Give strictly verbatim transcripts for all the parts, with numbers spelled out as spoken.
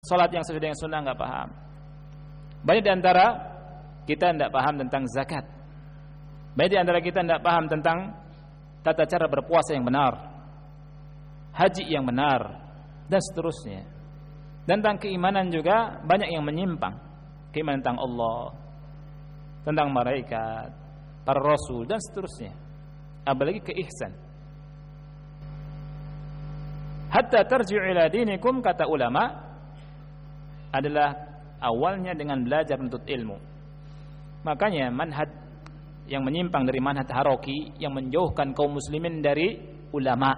salat yang sesuai dengan sunnah enggak paham. Banyak di antara kita enggak paham tentang zakat. Banyak di antara kita enggak paham tentang tata cara berpuasa yang benar, haji yang benar, dan seterusnya. Dan tentang keimanan juga banyak yang menyimpang. Keimanan tentang Allah, tentang malaikat, para rasul, dan seterusnya. Apalagi ke ihsan. Hatta tarji'u ila dinikum, kata ulama, adalah awalnya dengan belajar menuntut ilmu. Makanya manhaj yang menyimpang dari manhaj Haroki, yang menjauhkan kaum muslimin dari ulama,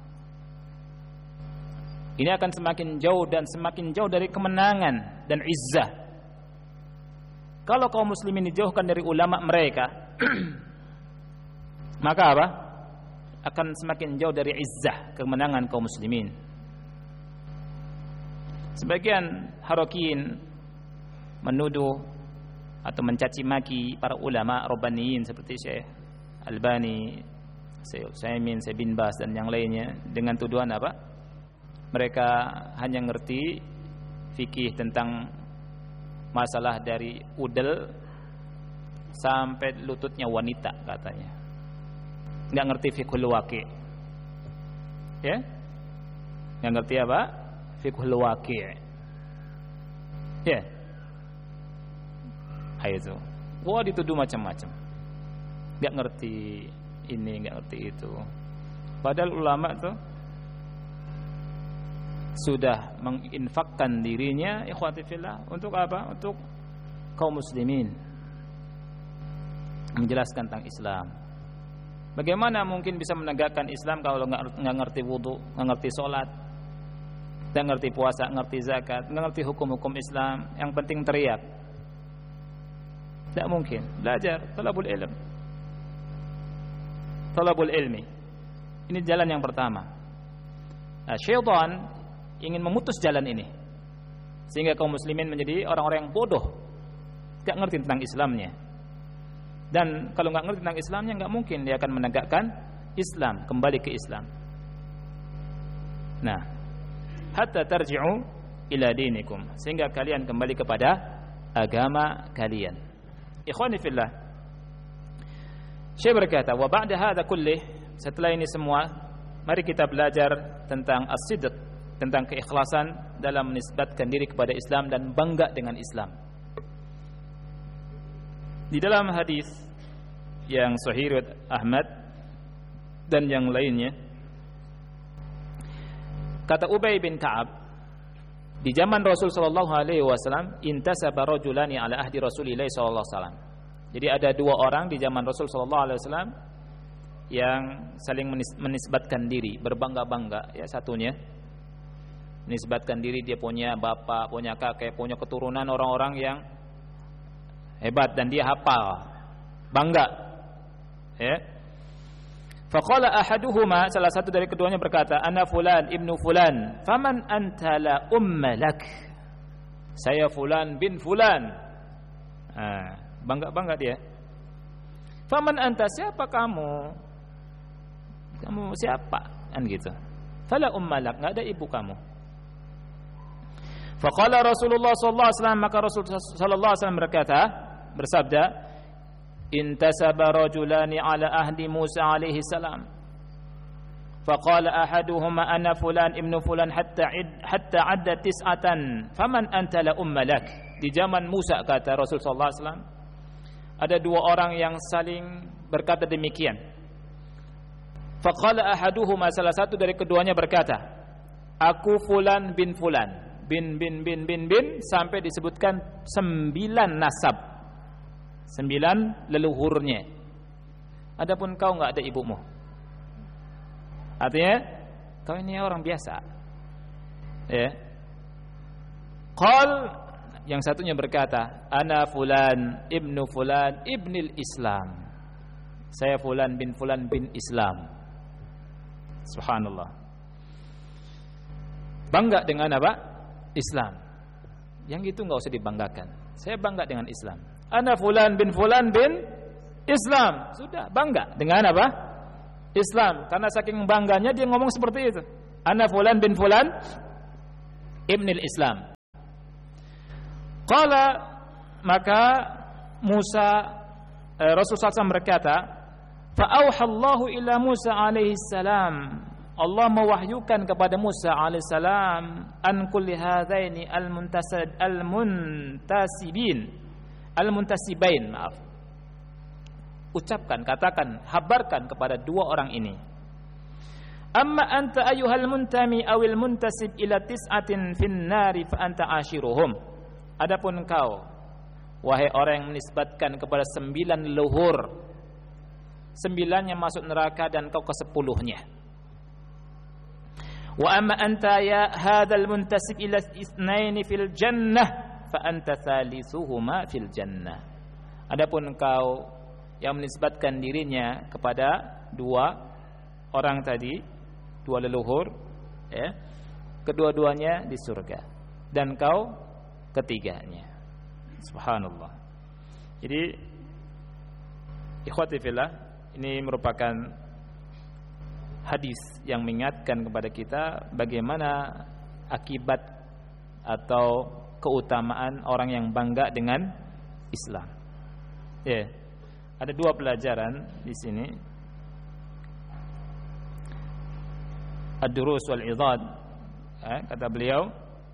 ini akan semakin jauh dan semakin jauh dari kemenangan dan izzah. Kalau kaum muslimin dijauhkan dari ulama mereka, maka apa? Akan semakin jauh dari izzah, kemenangan kaum muslimin. Sebagian Harokiyin menuduh atau mencaci maki para ulama Rabbaniyin seperti Syekh Albani, Syekh Utsaimin, Syekh bin Baz dan yang lainnya dengan tuduhan apa? Mereka hanya ngerti fikih tentang masalah dari udel sampai lututnya wanita katanya. Enggak ngerti fiqhul waqi'. Ya? Enggak ngerti apa? Fiqhul waqi'. Ya. Itu. Wah, dituduh macam-macam. Enggak ngerti ini, enggak ngerti itu. Padahal ulama tuh sudah menginfakkan dirinya ikhwati fillah untuk apa? Untuk kaum muslimin, menjelaskan tentang Islam. Bagaimana mungkin bisa menegakkan Islam kalau enggak enggak ngerti wudu, enggak ngerti salat, enggak ngerti puasa, enggak ngerti zakat, enggak ngerti hukum-hukum Islam, yang penting teriak. Tidak mungkin. Belajar, talabul ilm. Talabul ilmi. Ini jalan yang pertama. Nah, syaitan ingin memutus jalan ini sehingga kaum muslimin menjadi orang-orang yang bodoh, tidak ngerti tentang Islamnya. Dan kalau nggak ngerti tentang Islamnya, nggak mungkin dia akan menegakkan Islam, kembali ke Islam. Nah, hatta tarji'u ila dinikum, sehingga kalian kembali kepada agama kalian. Ikhwani fillah, Syekh berkata, wa ba'da hadza kullih, setelah ini semua, mari kita belajar tentang as-sidq, tentang keikhlasan dalam menisbatkan diri kepada Islam dan bangga dengan Islam. Di dalam hadis yang sahih riwayat Ahmad dan yang lainnya, kata Ubay bin Ka'ab, di zaman Rasul sallallahu alaihi wasallam, intasaba rajulani ala ahdi Rasulillah sallallahu alaihi wasallam. Jadi ada dua orang di zaman Rasul sallallahu alaihi wasallam yang saling menisbatkan diri, berbangga-bangga. Ya, satunya menisbatkan diri dia punya bapak, punya kakek, punya keturunan orang-orang yang hebat dan dia hafal, bangga. Ya. Faqala ahaduhuma, salah satu dari keduanya berkata, ana fulan ibnu fulan, faman anta la umma lak. Saya fulan bin fulan. Ah, bangga-bangga dia. Faman anta, siapa kamu? Kamu siapa? Kan gitu. Fala umma lak, enggak ada ibu kamu. Faqala Rasulullah sallallahu alaihi wasallam, maka Rasul sallallahu alaihi wasallam berkata, bersabda, intasaba rajulani ala ahdi Musa alaihi salam. Faqala ahaduhuma ana fulan ibnu fulan hatta id, hatta adda tis'atan. Faman anta la umma lak. Di zaman Musa, kata Rasul sallallahu alaihi wasallam, ada dua orang yang saling berkata demikian. Faqala ahaduhuma, salah satu dari keduanya berkata, aku fulan bin fulan. Bin bin bin bin bin sampai disebutkan sembilan nasab, sembilan leluhurnya. Adapun kau enggak ada ibumu. Artinya kau ini orang biasa. Ya. Qal, yang satunya berkata, ana fulan ibnu fulan ibnil Islam. Saya fulan bin fulan bin Islam. Subhanallah. Bangga dengan apa? Islam. Yang itu enggak usah dibanggakan. Saya bangga dengan Islam. Ana fulan bin fulan bin Islam. Sudah, bangga dengan apa? Islam. Karena saking bangganya dia ngomong seperti itu. Ana fulan bin fulan ibnil Islam. Qala, maka Musa eh, Rasulullah shallallahu alaihi wasallam berkata, fa'auhallahu ila Musa alaihi salam, Allah mewahyukan kepada Musa alaihi salam, an kulli hadaini al-muntasib al-muntasibin al-muntasibain, maaf. Ucapkan, katakan, habarkan kepada dua orang ini. Amma anta ayyuhal muntami awil muntasib ila tis'atin fin nari fa anta ashiruhum. Adapun engkau, wahai orang yang menisbatkan kepada sembilan leluhur, sembilannya masuk neraka dan kau kesepuluhnya. Wa amma anta ya hadzal muntasib ila itsnaini fil jannah fa anta thalithuhuma fil jannah. Adapun engkau yang menisbatkan dirinya kepada dua orang tadi, dua leluhur, ya, kedua-duanya di surga dan kau ketiganya. Subhanallah. Jadi ikhwati fillah, ini merupakan hadis yang mengingatkan kepada kita bagaimana akibat atau keutamaan orang yang bangga dengan Islam. Ya, ada dua pelajaran di sini. Ad-durus wal idad, eh, kata beliau,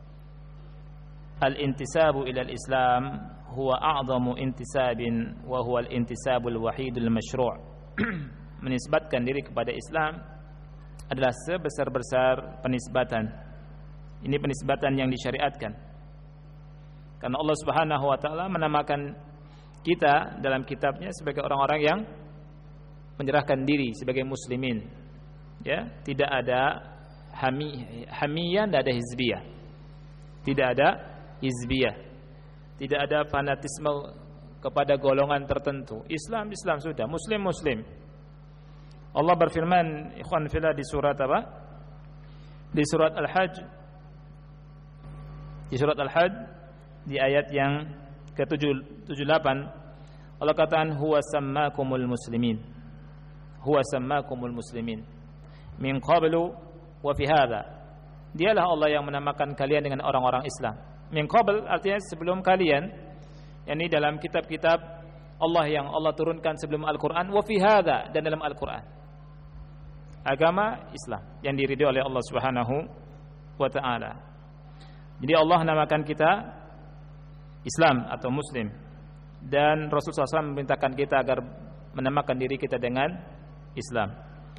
al-intisabu ila al-islam huwa a'zamu intisabin wa huwa al-intisabul wahidul masyru'. Menisbatkan diri kepada Islam adalah sebesar-besar penisbatan. Ini penisbatan yang disyariatkan. Karena Allah Subhanahu wa taala menamakan kita dalam kitabnya sebagai orang-orang yang menyerahkan diri sebagai muslimin. Ya, tidak ada hami, hamiyah, tidak ada hizbiyah. Tidak ada hizbiyah. Tidak ada fanatisme kepada golongan tertentu. Islam, Islam sudah, Muslim, Muslim. Allah berfirman, ikhwan fillah, di surat apa? Di surat Al-Hajj. Di surat Al-Hajj di ayat yang ke tujuh puluh delapan, Allah katakan, huwa sammakumul muslimin. Huwa sammakumul muslimin min qablu wa fi hadha. Dialah Allah yang menamakan kalian dengan orang-orang Islam. Min qabl artinya sebelum kalian, yakni dalam kitab-kitab Allah yang Allah turunkan sebelum Al-Qur'an, wa fi hadha, dan dalam Al-Qur'an. Agama Islam yang diridhoi oleh Allah Subhanahu wa taala. Jadi Allah namakan kita Islam atau Muslim, dan Rasulullah shallallahu alaihi wasallam memerintahkan kita agar menamakan diri kita dengan Islam.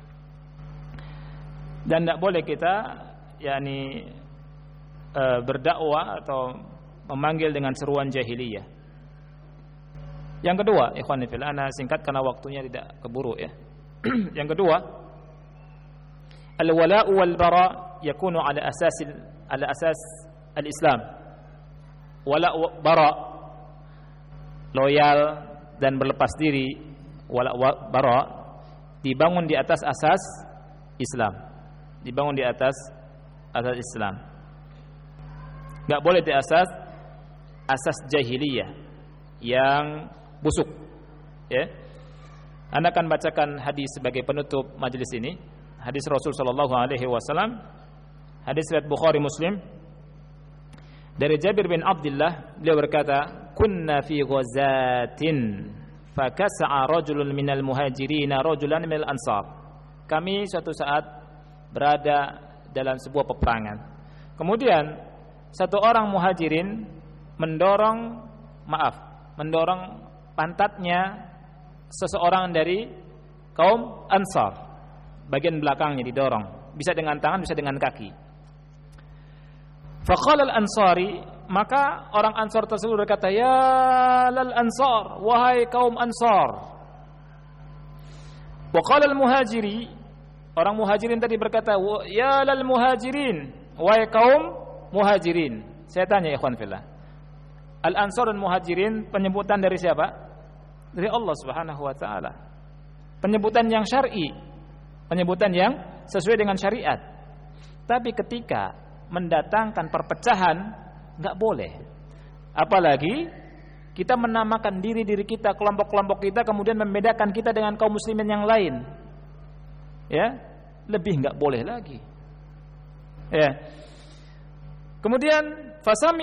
Dan tidak boleh kita yakni e, berdakwah atau memanggil dengan seruan jahiliyah. Yang kedua, ikhwan fillah, ana singkat karena waktunya tidak keburu ya. Yang kedua, al-wala'u wal bara' yakunu ala asas ala asas al-Islam. Wala' bara', loyal dan berlepas diri, wala' bara' dibangun di atas asas Islam. Dibangun di atas asas Islam. Enggak boleh di asas asas jahiliyah yang busuk. Ya. Anda akan bacakan hadis sebagai penutup majelis ini. Hadis Rasul sallallahu alaihi wasallam. Hadis riwayat Bukhari Muslim. Dari Jabir bin Abdullah, beliau berkata, "Kunna fi ghazatin fakas'a rajulun minal muhajirin rajulan minal ansar." Kami suatu saat berada dalam sebuah peperangan. Kemudian satu orang muhajirin mendorong, maaf, mendorong pantatnya seseorang dari kaum Ansar. Bagian belakangnya didorong, bisa dengan tangan, bisa dengan kaki. Faqala al-Ansari, maka orang Ansar tersebut berkata, "Ya lal Ansar, wahai kaum Ansar." Wa qala al-Muhajiri, orang Muhajirin tadi berkata, "Ya lal Muhajirin, wahai kaum Muhajirin." Saya tanya ikhwan fillah, Al-Ansar dan Muhajirin penyebutan dari siapa? Dari Allah Subhanahu wa taala. Penyebutan yang syar'i, penyebutan yang sesuai dengan syariat. Tapi ketika mendatangkan perpecahan, enggak boleh. Apalagi kita menamakan diri-diri kita, kelompok-kelompok kita, kemudian membedakan kita dengan kaum muslimin yang lain. Ya, lebih enggak boleh lagi. Ya. Kemudian fasami